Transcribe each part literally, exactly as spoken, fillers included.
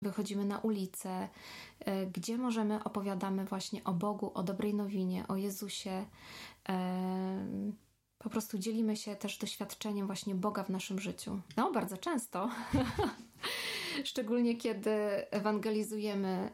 Wychodzimy na ulicę, gdzie możemy, opowiadamy właśnie o Bogu, o dobrej nowinie, o Jezusie. Po prostu dzielimy się też doświadczeniem właśnie Boga w naszym życiu. No, bardzo często. Szczególnie kiedy ewangelizujemy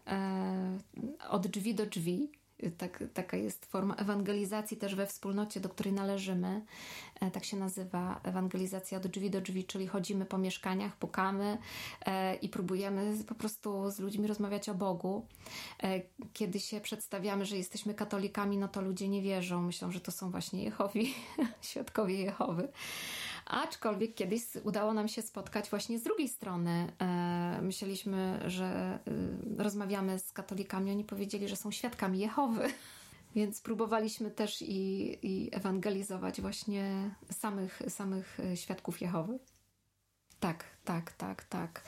od drzwi do drzwi. Tak, taka jest forma ewangelizacji też we wspólnocie, do której należymy. Tak się nazywa ewangelizacja od drzwi do drzwi, czyli chodzimy po mieszkaniach, pukamy i próbujemy po prostu z ludźmi rozmawiać o Bogu. Kiedy się przedstawiamy, że jesteśmy katolikami, no to ludzie nie wierzą. Myślą, że to są właśnie Jehowi, świadkowie Jehowy. Aczkolwiek kiedyś udało nam się spotkać właśnie z drugiej strony. Myśleliśmy, że rozmawiamy z katolikami, oni powiedzieli, że są świadkami Jehowy. Więc próbowaliśmy też i, i ewangelizować właśnie samych, samych świadków Tak, tak, tak, tak.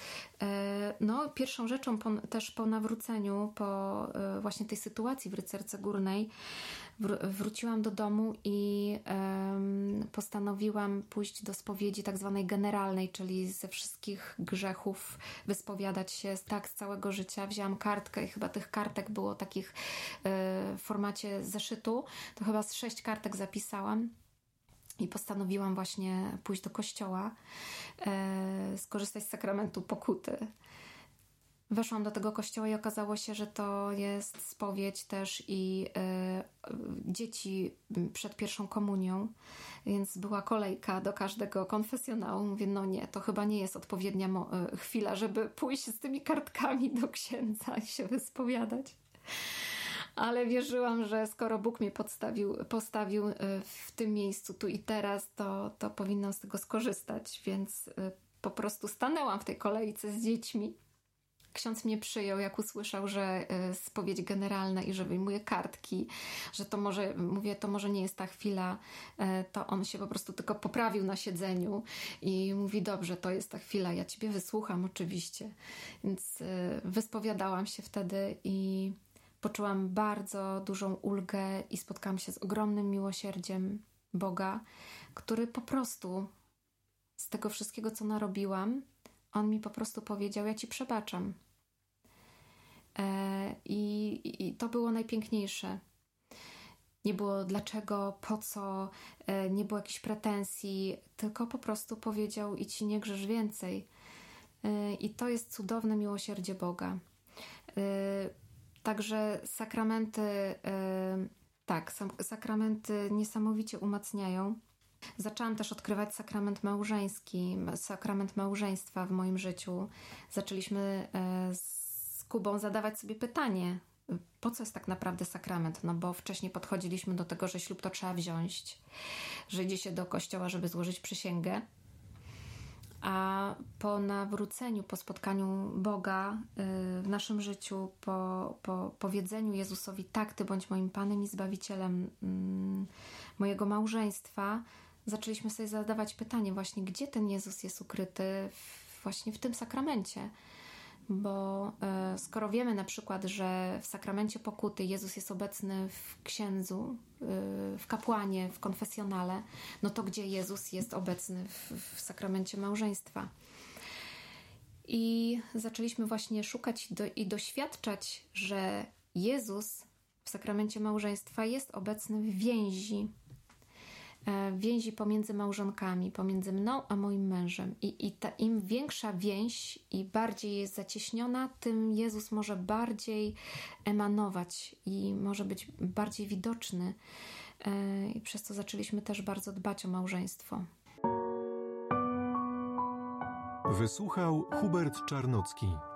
No, pierwszą rzeczą po, też po nawróceniu, po właśnie tej sytuacji w Rycerce Górnej, wr- wróciłam do domu i um, postanowiłam pójść do spowiedzi tak zwanej generalnej, czyli ze wszystkich grzechów wyspowiadać się tak z całego życia. Wzięłam kartkę i chyba tych kartek było takich w formacie zeszytu, to chyba z sześć kartek zapisałam. I postanowiłam właśnie pójść do kościoła, e, skorzystać z sakramentu pokuty. Weszłam do tego kościoła i okazało się, że to jest spowiedź też i e, dzieci przed pierwszą komunią, więc była kolejka do każdego konfesjonału. Mówię, no nie, to chyba nie jest odpowiednia mo- chwila, żeby pójść z tymi kartkami do księdza i się wyspowiadać. Ale wierzyłam, że skoro Bóg mnie podstawił, postawił w tym miejscu tu i teraz, to, to powinnam z tego skorzystać, więc po prostu stanęłam w tej kolejce z dziećmi. Ksiądz mnie przyjął, jak usłyszał, że spowiedź generalna i że wyjmuję kartki, że to może, mówię, to może nie jest ta chwila, to on się po prostu tylko poprawił na siedzeniu i mówi, dobrze, to jest ta chwila, ja ciebie wysłucham oczywiście. Więc wyspowiadałam się wtedy i poczułam bardzo dużą ulgę i spotkałam się z ogromnym miłosierdziem Boga, który po prostu z tego wszystkiego, co narobiłam, On mi po prostu powiedział, ja ci przebaczam. E, i, I to było najpiękniejsze. Nie było dlaczego, po co, e, nie było jakichś pretensji, tylko po prostu powiedział i ci nie grzesz więcej. E, I to jest cudowne miłosierdzie Boga. E, Także sakramenty, yy, tak, sakramenty niesamowicie umacniają. Zaczęłam też odkrywać sakrament małżeński, sakrament małżeństwa w moim życiu. Zaczęliśmy yy, z Kubą zadawać sobie pytanie, po co jest tak naprawdę sakrament? No bo wcześniej podchodziliśmy do tego, że ślub to trzeba wziąć, że idzie się do kościoła, żeby złożyć przysięgę. A po nawróceniu, po spotkaniu Boga w naszym życiu, po, po powiedzeniu Jezusowi, tak, Ty bądź moim Panem i Zbawicielem mojego małżeństwa, zaczęliśmy sobie zadawać pytanie właśnie, gdzie ten Jezus jest ukryty właśnie w tym sakramencie. Bo skoro wiemy na przykład, że w sakramencie pokuty Jezus jest obecny w księdzu, w kapłanie, w konfesjonale, no to gdzie Jezus jest obecny w, w sakramencie małżeństwa? I zaczęliśmy właśnie szukać do, i doświadczać, że Jezus w sakramencie małżeństwa jest obecny w więzi, więzi pomiędzy małżonkami, pomiędzy mną a moim mężem. I, i ta, im większa więź i bardziej jest zacieśniona, tym Jezus może bardziej emanować i może być bardziej widoczny. I przez to zaczęliśmy też bardzo dbać o małżeństwo. Wysłuchał Hubert Czarnocki.